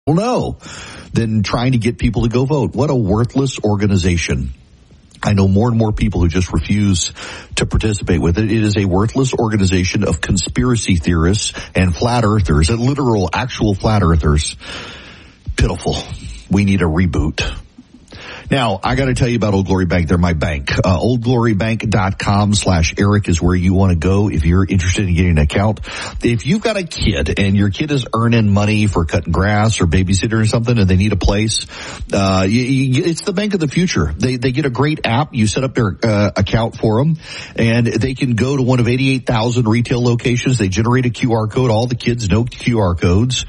know than trying to get people to go vote. What a worthless organization. I know more and more people who just refuse to participate with it. It is a worthless organization of conspiracy theorists and flat earthers, and literal, actual flat earthers. Pitiful. We need a reboot. Now, I got to tell you about Old Glory Bank. They're my bank. OldGloryBank.com/Eric is where you want to go if you're interested in getting an account. If you've got a kid and your kid is earning money for cutting grass or babysitter or something and they need a place, it's the bank of the future. They get a great app. You set up their account for them, and they can go to one of 88,000 retail locations. They generate a QR code. All the kids know QR codes.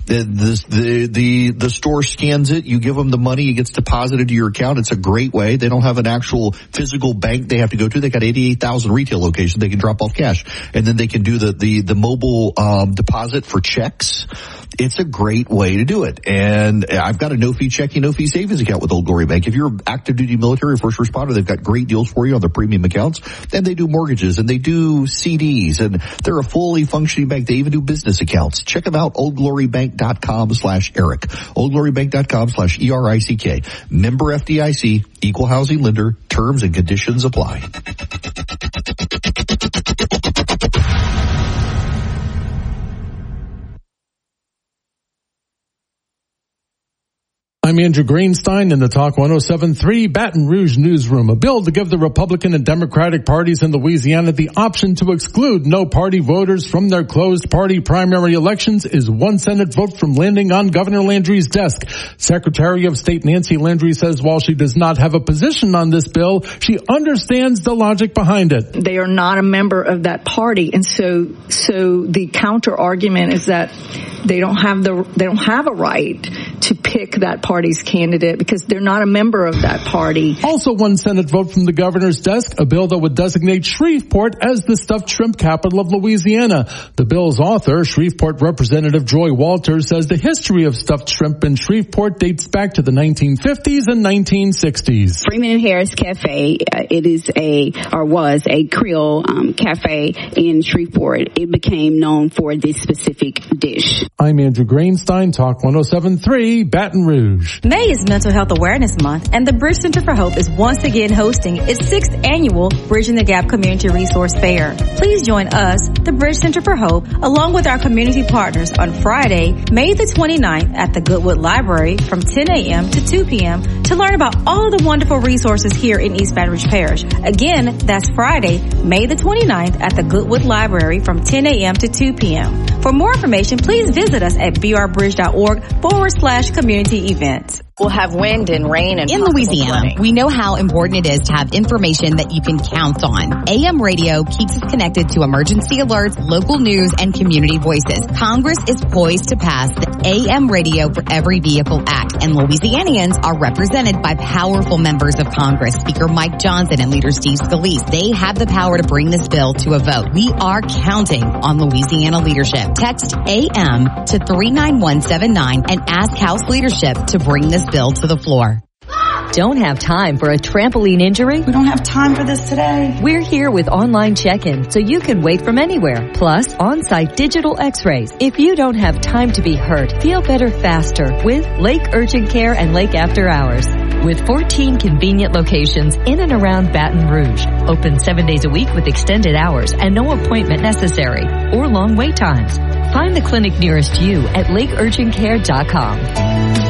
The store scans it. You give them the money. It gets deposited to your account. It's a great way. They don't have an actual physical bank they have to go to. They got 88,000 retail locations. They can drop off cash, and then they can do the mobile deposit for checks. It's a great way to do it. And I've got a no-fee checking, no-fee savings account with Old Glory Bank. If you're active duty military or first responder, they've got great deals for you on their premium accounts. And they do mortgages, and they do CDs, and they're a fully functioning bank. They even do business accounts. Check them out, oldglorybank.com/Eric. oldglorybank.com/ERICK. Member FDIC, equal housing lender. Terms and conditions apply. I'm Andrew Greenstein in the Talk 107.3 Baton Rouge newsroom. A bill to give the Republican and Democratic parties in Louisiana the option to exclude no-party voters from their closed party primary elections is one Senate vote from landing on Governor Landry's desk. Secretary of State Nancy Landry says while she does not have a position on this bill, she understands the logic behind it. They are not a member of that party, and so the counter argument is that they don't have a right to pick that party's candidate because they're not a member of that party. Also one Senate vote from the governor's desk, a bill that would designate Shreveport as the stuffed shrimp capital of Louisiana. The bill's author, Shreveport Representative Joy Walters, says the history of stuffed shrimp in Shreveport dates back to the 1950s and 1960s. Freeman and Harris Cafe, was a Creole cafe in Shreveport. It became known for this specific dish. I'm Andrew Greenstein, Talk 107.3 Baton Rouge. May is Mental Health Awareness Month, and the Bridge Center for Hope is once again hosting its 6th annual Bridging the Gap Community Resource Fair. Please join us, the Bridge Center for Hope, along with our community partners on Friday, May the 29th at the Goodwood Library from 10 a.m. to 2 p.m. to learn about all the wonderful resources here in East Baton Rouge Parish. Again, that's Friday, May the 29th at the Goodwood Library from 10 a.m. to 2 p.m. For more information, please visit us at brbridge.org/community events. We'll have wind and rain and in Louisiana, we know how important it is to have information that you can count on. AM radio keeps us connected to emergency alerts, local news, and community voices. Congress is poised to pass the AM Radio for Every Vehicle Act, and Louisianians are represented by powerful members of Congress, Speaker Mike Johnson and Leader Steve Scalise. They have the power to bring this bill to a vote. We are counting on Louisiana leadership. Text AM to 39179 and ask House leadership to bring this bill to the floor. Don't have time for a trampoline injury? We don't have time for this today. We're here with online check-in so you can wait from anywhere. Plus, on-site digital x-rays. If you don't have time to be hurt, feel better faster with Lake Urgent Care and Lake After Hours. With 14 convenient locations in and around Baton Rouge. Open 7 days a week with extended hours and no appointment necessary or long wait times. Find the clinic nearest you at lakeurgentcare.com.